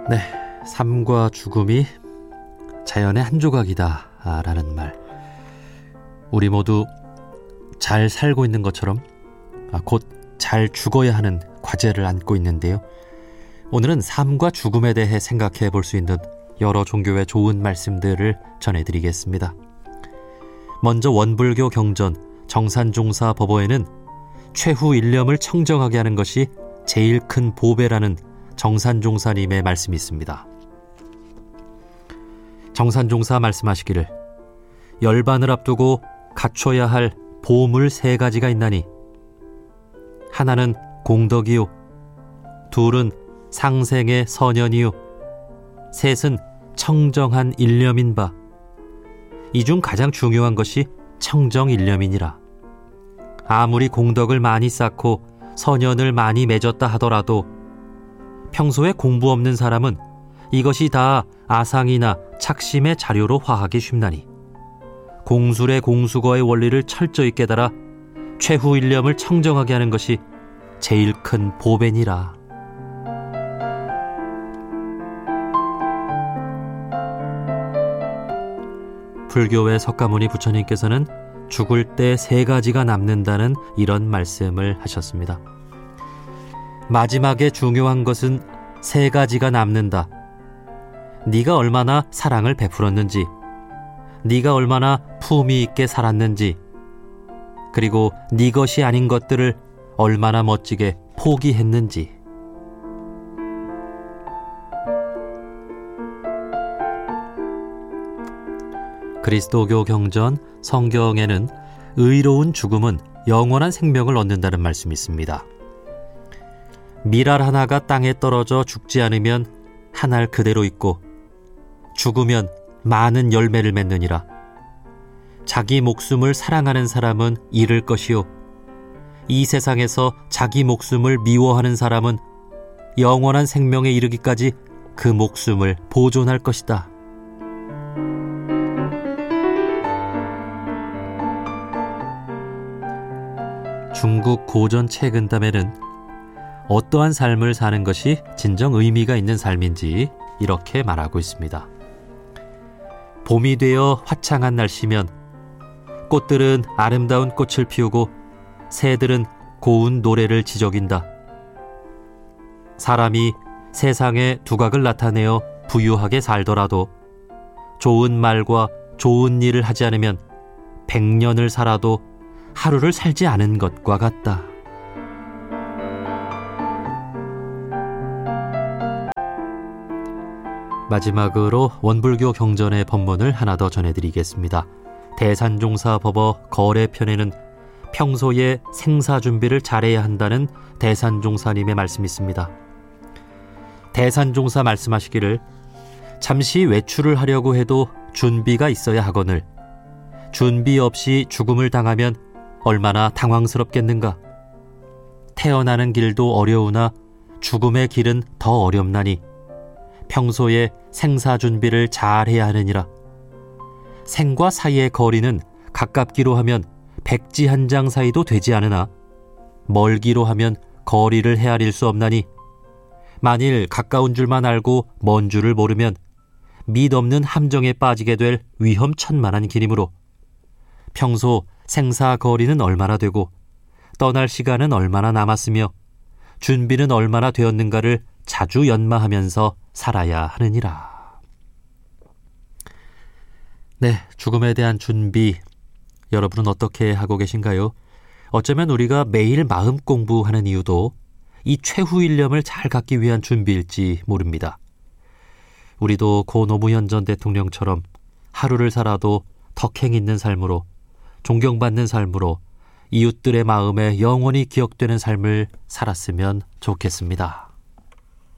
네, 삶과 죽음이 자연의 한 조각이다 라는 말, 우리 모두 잘 살고 있는 것처럼 곧 잘 죽어야 하는 과제를 안고 있는데요. 오늘은 삶과 죽음에 대해 생각해 볼 수 있는 여러 종교의 좋은 말씀들을 전해드리겠습니다. 먼저 원불교 경전 정산종사 법어에는 최후 일념을 청정하게 하는 것이 제일 큰 보배라는 정산종사님의 말씀이 있습니다. 정산종사 말씀하시기를, 열반을 앞두고 갖춰야 할 보물 3가지가 있나니, 하나는 공덕이요, 둘은 상생의 선연이요, 셋은 청정한 일념인 바, 이 중 가장 중요한 것이 청정일념이니라. 아무리 공덕을 많이 쌓고 선연을 많이 맺었다 하더라도 평소에 공부 없는 사람은 이것이 다 아상이나 착심의 자료로 화하기 쉽나니, 공술의 공수거의 원리를 철저히 깨달아 최후 일념을 청정하게 하는 것이 제일 큰 보배니라. 불교의 석가모니 부처님께서는 죽을 때 3가지가 남는다는 이런 말씀을 하셨습니다. 마지막에 중요한 것은 3가지가 남는다. 네가 얼마나 사랑을 베풀었는지, 네가 얼마나 품위 있게 살았는지, 그리고 네 것이 아닌 것들을 얼마나 멋지게 포기했는지. 그리스도교 경전 성경에는 의로운 죽음은 영원한 생명을 얻는다는 말씀이 있습니다. 밀알 하나가 땅에 떨어져 죽지 않으면 한 알 그대로 있고, 죽으면 많은 열매를 맺느니라. 자기 목숨을 사랑하는 사람은 잃을 것이요, 이 세상에서 자기 목숨을 미워하는 사람은 영원한 생명에 이르기까지 그 목숨을 보존할 것이다. 중국 고전 채근담에는 어떠한 삶을 사는 것이 진정 의미가 있는 삶인지 이렇게 말하고 있습니다. 봄이 되어 화창한 날씨면 꽃들은 아름다운 꽃을 피우고 새들은 고운 노래를 지저긴다. 사람이 세상의 두각을 나타내어 부유하게 살더라도 좋은 말과 좋은 일을 하지 않으면 100년을 살아도 하루를 살지 않은 것과 같다. 마지막으로 원불교 경전의 법문을 하나 더 전해드리겠습니다. 대산종사 법어 거래편에는 평소에 생사 준비를 잘해야 한다는 대산종사님의 말씀이 있습니다. 대산종사 말씀하시기를, 잠시 외출을 하려고 해도 준비가 있어야 하거늘 준비 없이 죽음을 당하면 얼마나 당황스럽겠는가. 태어나는 길도 어려우나 죽음의 길은 더 어렵나니 평소에 생사 준비를 잘 해야 하느니라. 생과 사이의 거리는 가깝기로 하면 백지 한 장 사이도 되지 않으나 멀기로 하면 거리를 헤아릴 수 없나니, 만일 가까운 줄만 알고 먼 줄을 모르면 밑없는 함정에 빠지게 될 위험천만한 길이므로 평소 생사 거리는 얼마나 되고 떠날 시간은 얼마나 남았으며 준비는 얼마나 되었는가를 자주 연마하면서 살아야 하느니라. 네, 죽음에 대한 준비, 여러분은 어떻게 하고 계신가요? 어쩌면 우리가 매일 마음 공부하는 이유도 이 최후 일념을 잘 갖기 위한 준비일지 모릅니다. 우리도 고 노무현 전 대통령처럼 하루를 살아도 덕행 있는 삶으로, 존경받는 삶으로, 이웃들의 마음에 영원히 기억되는 삶을 살았으면 좋겠습니다.